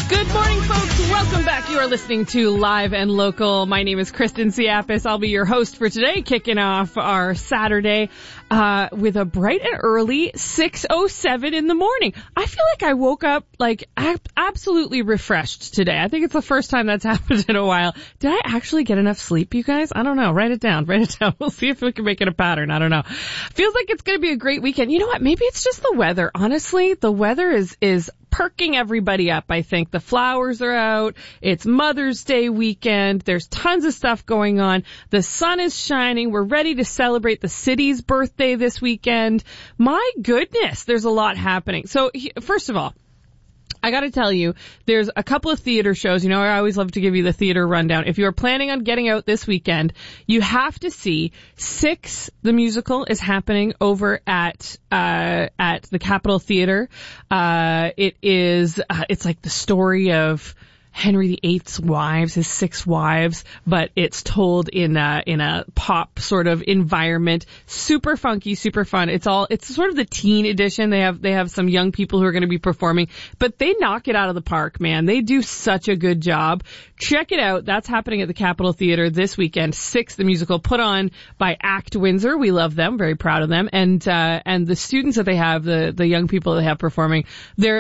Good morning, folks. Welcome back. You are listening to Live and Local. My name is Kristen Siapis. I'll be your host for today, kicking off our Saturday with a bright and early 6:07 in the morning. I feel like I woke up absolutely refreshed today. I think it's the first time that's happened in a while. Did I actually get enough sleep, you guys? I don't know. Write it down. We'll see if we can make it a pattern. I don't know. Feels like it's going to be a great weekend. You know what? Maybe it's just the weather. Honestly, the weather is perking everybody up, I think. The flowers are out. It's Mother's Day weekend. There's tons of stuff going on. The sun is shining. We're ready to celebrate the city's birthday this weekend. My goodness, there's a lot happening. So, first of all, I got to tell you, there's a couple of theater shows. You know, I always love to give you the theater rundown. If you're planning on getting out this weekend, you have to see Six, the musical, is happening over at the Capitol Theater. It's like the story of Henry VIII's wives, his 6 wives, but it's told in a pop sort of environment. Super funky, super fun. It's sort of the teen edition. They have some young people who are going to be performing, but they knock it out of the park, man. They do such a good job. Check it out. That's happening at the Capitol Theater this weekend. Six, the musical, put on by Act Windsor. We love them. Very proud of them. And the students that they have, the young people they have performing, they're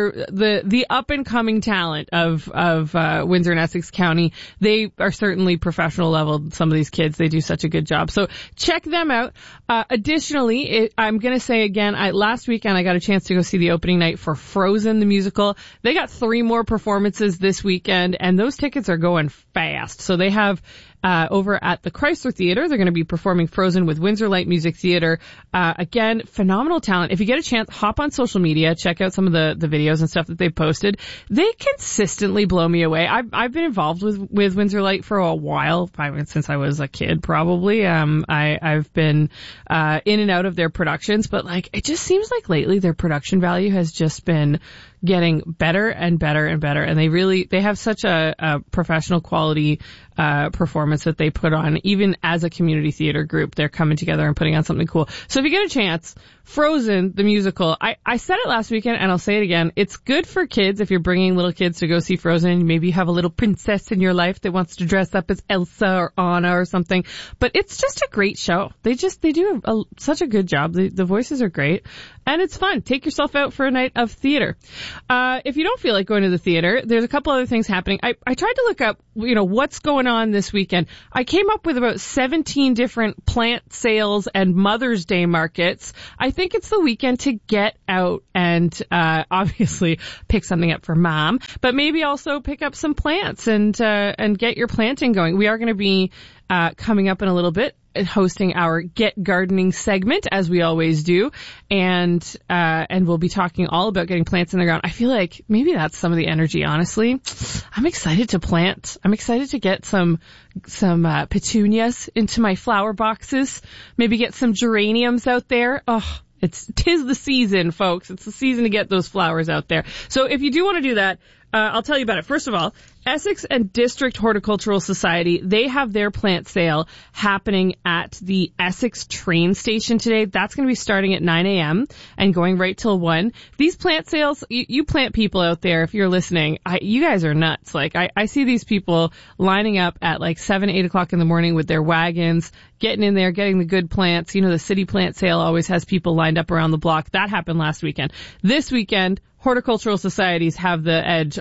the up and coming talent of Windsor and Essex County. They are certainly professional level. Some of these kids, they do such a good job. So check them out. Additionally, I'm going to say again, last weekend I got a chance to go see the opening night for Frozen, the musical. They got 3 more performances this weekend, and those tickets are going fast. So they have over at the Chrysler Theater, they're going to be performing Frozen with Windsor Light Music Theater. Again, phenomenal talent. If you get a chance, hop on social media, check out some of the videos and stuff that they've posted. They consistently blow me away. I've been involved with Windsor Light for a while, since I was a kid, probably. I've been in and out of their productions, but it just seems like lately their production value has just been getting better and better and better. And they have such a professional quality performance that they put on. Even as a community theater group, they're coming together and putting on something cool. So if you get a chance, Frozen, the musical, I said it last weekend and I'll say it again. It's good for kids if you're bringing little kids to go see Frozen. Maybe you have a little princess in your life that wants to dress up as Elsa or Anna or something. But it's just a great show. They do such a good job. The voices are great. And it's fun. Take yourself out for a night of theater. If you don't feel like going to the theater, there's a couple other things happening. I tried to look up, what's going on this weekend. I came up with about 17 different plant sales and Mother's Day markets. I think it's the weekend to get out and obviously pick something up for mom, but maybe also pick up some plants and get your planting going. We are going to be coming up in a little bit, hosting our Get Gardening segment, as we always do, and we'll be talking all about getting plants in the ground. I feel like maybe that's some of the energy, honestly. I'm excited to plant. I'm excited to get some petunias into my flower boxes, maybe get some geraniums out there. Oh, tis the season, folks. It's the season to get those flowers out there. So if you do want to do that, I'll tell you about it. First of all, Essex and District Horticultural Society, they have their plant sale happening at the Essex train station today. That's going to be starting at 9 a.m. and going right till 1. These plant sales, you plant people out there, if you're listening, you guys are nuts. I see these people lining up at 7, 8 o'clock in the morning with their wagons, getting in there, getting the good plants. The city plant sale always has people lined up around the block. That happened last weekend. This weekend, horticultural societies have the edge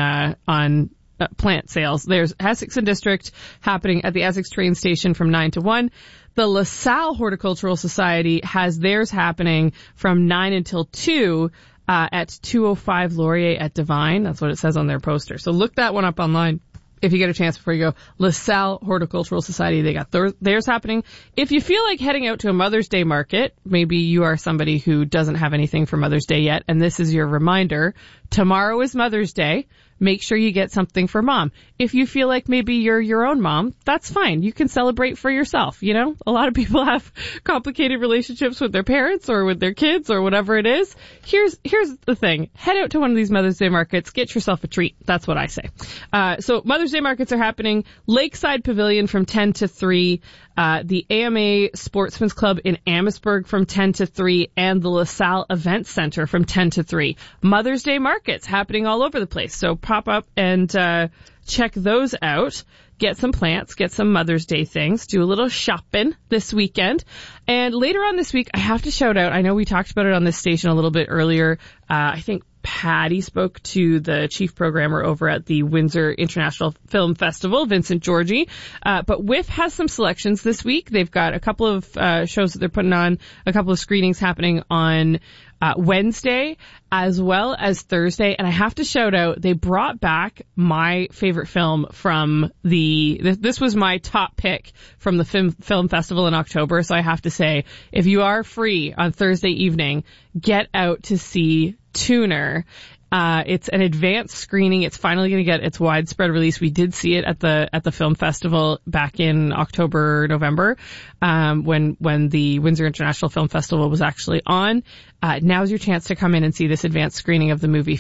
on plant sales. There's Essex and District happening at the Essex train station from 9 to 1. The LaSalle Horticultural Society has theirs happening from 9 until 2 at 205 Laurier at Divine. That's what it says on their poster. So look that one up online if you get a chance before you go. LaSalle Horticultural Society, they got theirs happening. If you feel like heading out to a Mother's Day market, maybe you are somebody who doesn't have anything for Mother's Day yet, and this is your reminder, tomorrow is Mother's Day. Make sure you get something for mom. If you feel like maybe you're your own mom, that's fine. You can celebrate for yourself. A lot of people have complicated relationships with their parents or with their kids or whatever it is. Here's the thing. Head out to one of these Mother's Day markets. Get yourself a treat. That's what I say. So Mother's Mother's Day markets are happening. Lakeside Pavilion from 10 to 3, the AMA Sportsman's Club in Amherstburg from 10 to 3, and the LaSalle Event Center from 10 to 3. Mother's Day markets happening all over the place. So pop up and check those out. Get some plants, get some Mother's Day things, do a little shopping this weekend. And later on this week, I have to shout out, I know we talked about it on this station a little bit earlier. I think Patty spoke to the chief programmer over at the Windsor International Film Festival, Vincent Georgie. But WIFF has some selections this week. They've got a couple of shows that they're putting on, a couple of screenings happening on Wednesday as well as Thursday. And I have to shout out, they brought back my favorite film from this was my top pick from the film festival in October. So I have to say, if you are free on Thursday evening, get out to see Tuner. It's an advanced screening. It's finally going to get its widespread release. We did see it at the film festival back in October, November, when the Windsor International Film Festival was actually on. Now's your chance to come in and see this advanced screening of the movie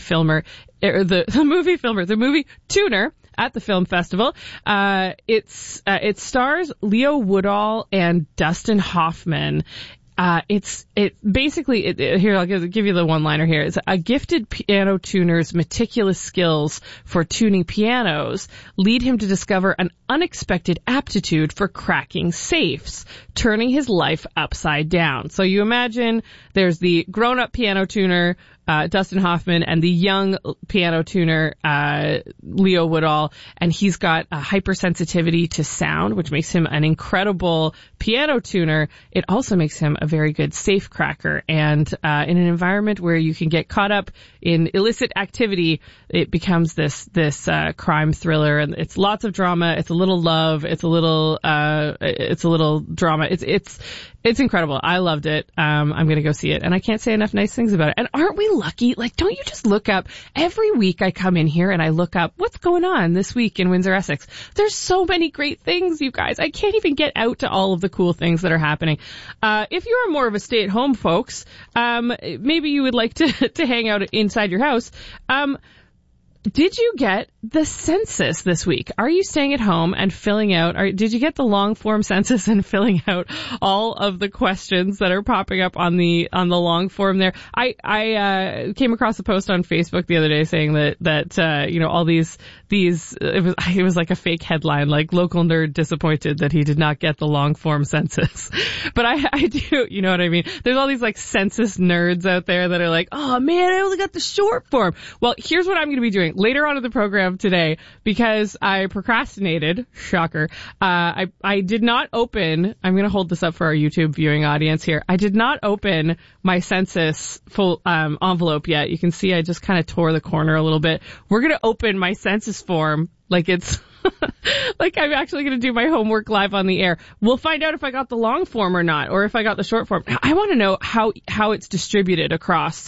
the movie Tuner at the film festival. It stars Leo Woodall and Dustin Hoffman. Here, I'll give you the one-liner here. It's a gifted piano tuner's meticulous skills for tuning pianos lead him to discover an unexpected aptitude for cracking safes, turning his life upside down. So you imagine there's the grown-up piano tuner, Dustin Hoffman, and the young piano tuner, Leo Woodall, and he's got a hypersensitivity to sound, which makes him an incredible piano tuner. It also makes him a very good safe cracker. And in an environment where you can get caught up in illicit activity, it becomes this crime thriller, and it's lots of drama. It's a little love. It's a little drama. It's incredible. I loved it. I'm going to go see it. And I can't say enough nice things about it. And aren't we lucky? Like, don't you just look up every week I come in here and I look up what's going on this week in Windsor, Essex. There's so many great things, you guys. I can't even get out to all of the cool things that are happening. If you are more of a stay-at-home folks, maybe you would like to hang out inside your house. Did you get the census this week? Are you staying at home and filling out, did you get the long form census and filling out all of the questions that are popping up on the long form there? I came across a post on Facebook the other day saying that all these, it was like a fake headline, like local nerd disappointed that he did not get the long form census. But I do, you know what I mean? There's all these like census nerds out there that are like, oh man, I only got the short form. Well, here's what I'm going to be doing later on in the program today, because I procrastinated. Shocker. I did not open, I'm going to hold this up for our YouTube viewing audience here. I did not open my census full envelope yet. You can see I just kind of tore the corner a little bit. We're going to open my census form like it's like I'm actually going to do my homework live on the air. We'll find out if I got the long form or not, or if I got the short form. I want to know how it's distributed across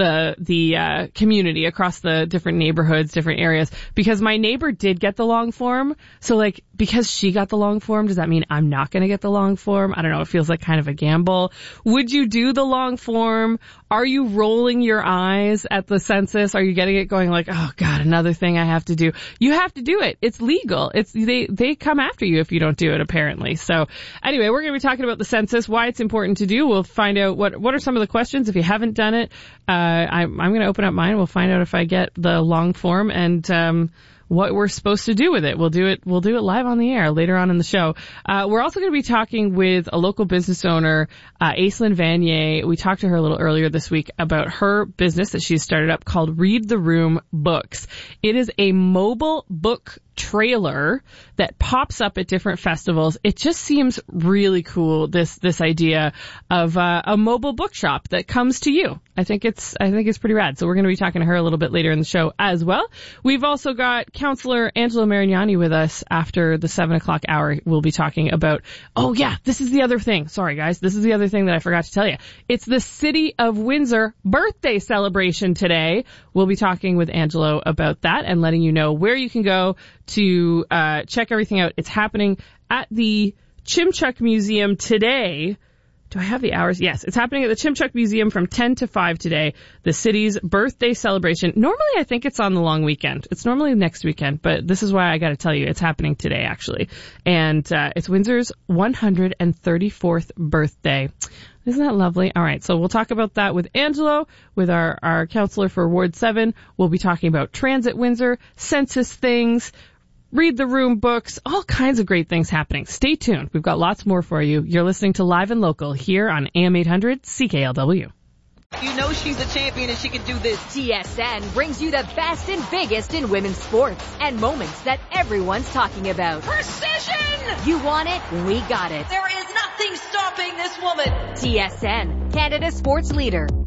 the community, across the different neighborhoods, different areas, because my neighbor did get the long form. So like, because she got the long form, does that mean I'm not going to get the long form? I don't know. It feels like kind of a gamble. Would you do the long form? Are you rolling your eyes at the census? Are you getting it going like, oh God, another thing I have to do? You have to do it. It's legal. They come after you if you don't do it, apparently. So anyway, we're going to be talking about the census, why it's important to do. We'll find out what are some of the questions if you haven't done it. I'm going to open up mine. We'll find out if I get the long form and what we're supposed to do with it. We'll do it live on the air later on in the show. We're also going to be talking with a local business owner, Aislinn Vanier. We talked to her a little earlier this week about her business that she's started up called Read the Room Books. It is a mobile book trailer that pops up at different festivals. It just seems really cool, this idea of a mobile bookshop that comes to you. I think it's pretty rad. So we're going to be talking to her a little bit later in the show as well. We've also got Councillor Angelo Marignani with us after the 7:00 hour. We'll be talking about, oh yeah, this is the other thing. Sorry guys, this is the other thing that I forgot to tell you. It's the City of Windsor birthday celebration today. We'll be talking with Angelo about that and letting you know where you can go to check everything out. It's happening at the Chimchuk Museum today Do I have the hours? Yes, it's happening at the Chimchuk Museum from 10 to 5 today. The city's birthday celebration. Normally, I think it's on the long weekend. It's normally next weekend, but this is why I got to tell you, it's happening today, actually. And it's Windsor's 134th birthday. Isn't that lovely? All right, so we'll talk about that with Angelo, with our counselor for Ward 7. We'll be talking about Transit Windsor, census things, Read the Room books, all kinds of great things happening. Stay tuned. We've got lots more for you. You're listening to Live and Local here on AM 800 CKLW. You know she's a champion and she can do this. TSN brings you the best and biggest in women's sports and moments that everyone's talking about. Precision! You want it? We got it. There is nothing stopping this woman. TSN, Canada's sports leader.